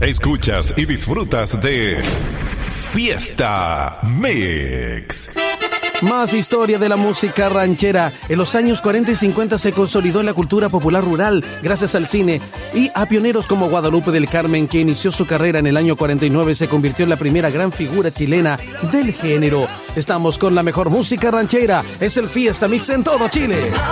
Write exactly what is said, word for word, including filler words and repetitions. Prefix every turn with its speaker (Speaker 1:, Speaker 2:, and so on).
Speaker 1: Escuchas y disfrutas de Fiesta Mix.
Speaker 2: Más historia de la música ranchera. En los años cuarenta y cincuenta se consolidó la cultura popular rural gracias al cine y a pioneros como Guadalupe del Carmen, que inició su carrera en el año cuarenta y nueve, se convirtió en la primera gran figura chilena del género. Estamos con la mejor música ranchera. Es el Fiesta Mix en todo Chile.